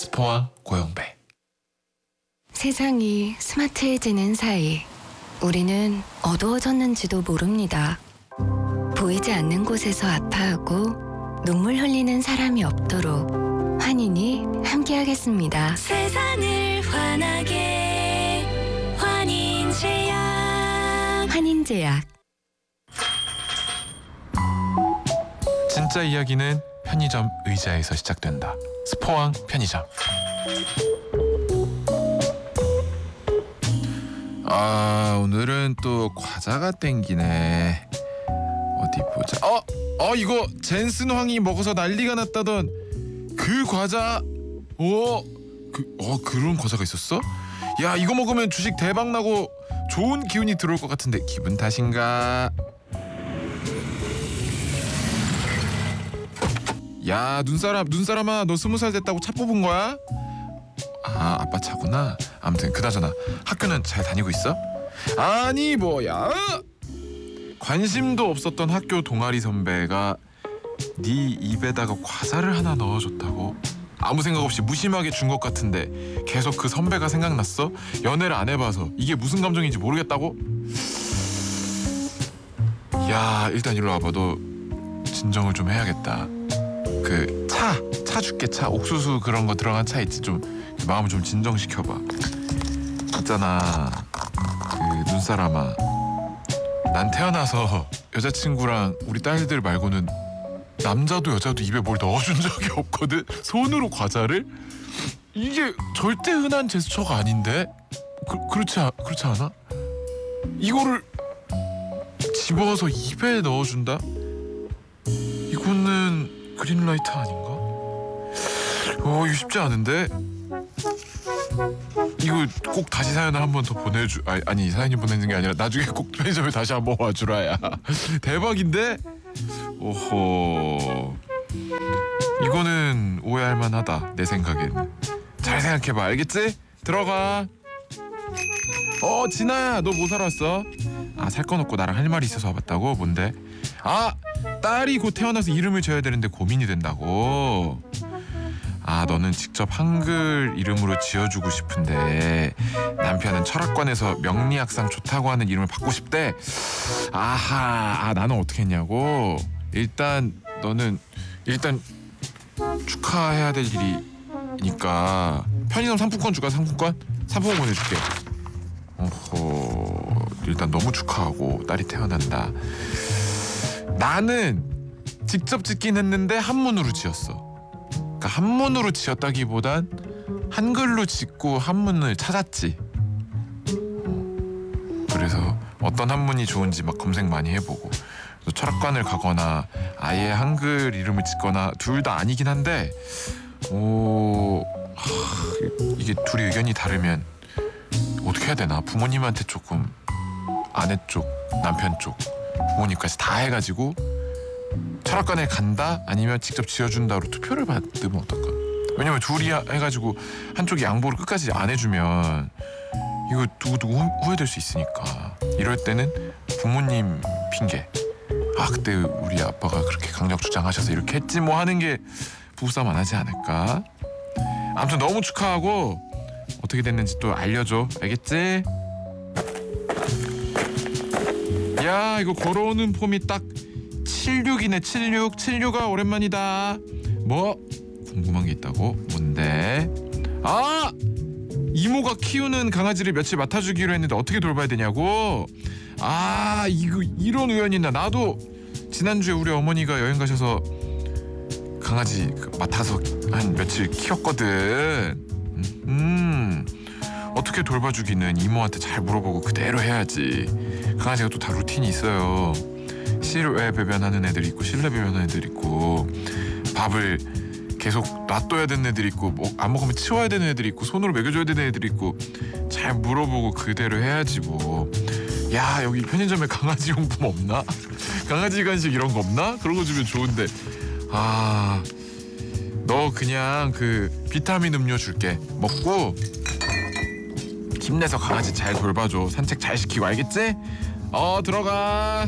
스포와 고영배. 세상이 스마트해지는 사이 우리는 어두워졌는지도 모릅니다. 보이지 않는 곳에서 아파하고 눈물 흘리는 사람이 없도록 환인이 함께하겠습니다. 세상을 환하게 환인제약. 환인제약. 진짜 이야기는 편의점 의자에서 시작된다. 스포왕 편의점. 오늘은 또 과자가 땡기네. 어디 보자. 이거 젠슨 황이 먹어서 난리가 났다던 그 과자. 그런 과자가 있었어? 야, 이거 먹으면 주식 대박 나고 좋은 기운이 들어올 것 같은데 기분 탓인가? 야, 눈사람아, 너 20살 됐다고 차 뽑은 거야? 아빠 차구나. 아무튼 그나저나 학교는 잘 다니고 있어? 아니 뭐야, 관심도 없었던 학교 동아리 선배가 네 입에다가 과자를 하나 넣어줬다고? 아무 생각 없이 무심하게 준 것 같은데 계속 그 선배가 생각났어? 연애를 안 해봐서 이게 무슨 감정인지 모르겠다고? 야, 일단 이리로 와봐. 너 진정을 좀 해야겠다. 그 차 줄게. 차 옥수수 그런 거 들어간 차 있지? 좀 마음을 좀 진정시켜봐. 있잖아, 그 눈사람아, 난 태어나서 여자친구랑 우리 딸들 말고는 남자도 여자도 입에 뭘 넣어준 적이 없거든. 손으로 과자를? 이게 절대 흔한 제스처가 아닌데? 그렇지 않아? 이거를 집어서 입에 넣어준다? 이거는 그린라이트 아닌가? 이거 쉽지 않은데? 이거 꼭 다시 사연을 한 번 더 보내주. 아니 사연이 보내는 게 아니라 나중에 꼭 편의점에 다시 한번 와주라야. 대박인데? 오호, 이거는 오해할 만하다. 내 생각에는. 잘 생각해봐. 알겠지? 들어가. 진아야, 너 뭐 사러 왔어? 살 건 없고 나랑 할 말이 있어서 와봤다고? 뭔데? 딸이 곧 태어나서 이름을 지어야 되는데 고민이 된다고. 너는 직접 한글 이름으로 지어주고 싶은데 남편은 철학관에서 명리학상 좋다고 하는 이름을 받고 싶대. 나는 어떻게 했냐고. 너는 일단 축하해야 될 일이니까 편의점 상품권 줄까? 상품권 보내줄게. 일단 너무 축하하고 딸이 태어난다. 나는 직접 짓긴 했는데 한문으로 지었어. 그러니까 한문으로 지었다기보단 한글로 짓고 한문을 찾았지. 그래서 어떤 한문이 좋은지 막 검색 많이 해보고, 또 철학관을 가거나 아예 한글 이름을 짓거나 둘 다 아니긴 한데, 이게 둘이 의견이 다르면 어떻게 해야 되나? 부모님한테 조금, 아내 쪽, 남편 쪽, 부모님까지 다 해가지고 철학관에 간다? 아니면 직접 지어준다로 투표를 받으면 어떨까? 왜냐면 둘이 해가지고 한쪽이 양보를 끝까지 안 해주면 이거 두고두고 후회될 수 있으니까. 이럴 때는 부모님 핑계. 그때 우리 아빠가 그렇게 강력 주장하셔서 이렇게 했지 뭐 하는 게 부부싸움 안 하지 않을까? 아무튼 너무 축하하고 어떻게 됐는지 또 알려줘. 알겠지? 야, 이거 걸어오는 폼이 딱 76이네. 76아 오랜만이다. 뭐 궁금한 게 있다고? 뭔데? 이모가 키우는 강아지를 며칠 맡아주기로 했는데 어떻게 돌봐야 되냐고? 이런 우연이 있나? 나도 지난주에 우리 어머니가 여행 가셔서 강아지 맡아서 한 며칠 키웠거든. 어떻게 돌봐주기는 이모한테 잘 물어보고 그대로 해야지. 강아지가 또 다 루틴이 있어요. 실외 배변하는 애들이 있고 실내 배변하는 애들이 있고, 밥을 계속 놔둬야 되는 애들이 있고, 안 먹으면 치워야 되는 애들이 있고, 손으로 먹여줘야 되는 애들이 있고, 잘 물어보고 그대로 해야지 뭐. 야, 여기 편의점에 강아지 용품 없나? 강아지 간식 이런 거 없나? 그런 거 주면 좋은데. 너 그냥 그 비타민 음료 줄게. 먹고 힘내서 강아지 잘 돌봐줘. 산책 잘 시키고. 알겠지? 들어가.